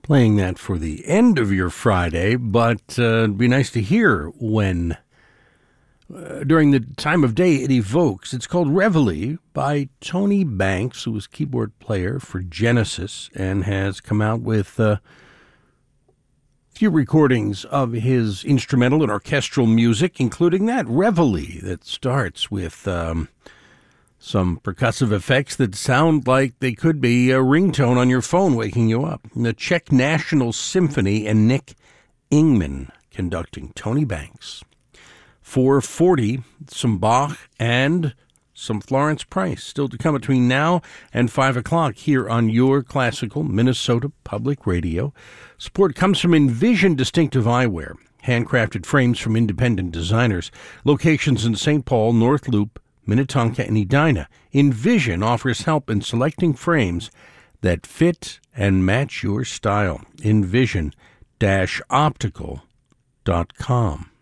Playing that for the end of your Friday, but it'd be nice to hear when, during the time of day it evokes. It's called Reveille by Tony Banks, who was keyboard player for Genesis and has come out with a few recordings of his instrumental and orchestral music, including that Reveille that starts with some percussive effects that sound like they could be a ringtone on your phone waking you up. The Czech National Symphony and Nick Ingman conducting. Tony Banks. 4:40, some Bach and some Florence Price. Still to come between now and 5 o'clock here on your classical Minnesota Public Radio. Support comes from Envision Distinctive Eyewear. Handcrafted frames from independent designers. Locations in St. Paul, North Loop, Minnetonka, and Edina. Envision offers help in selecting frames that fit and match your style. Envision-optical.com.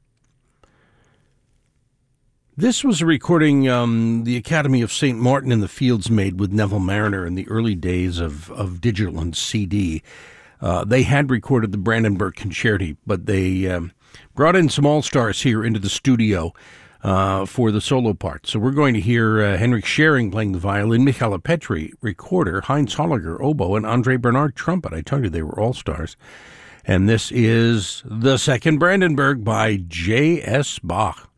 This was a recording the Academy of St. Martin in the Fields made with Neville Mariner in the early days of digital and CD. They had recorded the Brandenburg Concerti, but they brought in some all-stars here into the studio for the solo part. So we're going to hear Henrik Schering playing the violin, Michaela Petri, recorder, Heinz Holliger, oboe, and Andre Bernard, trumpet. I told you they were all-stars. And this is the Second Brandenburg by J.S. Bach.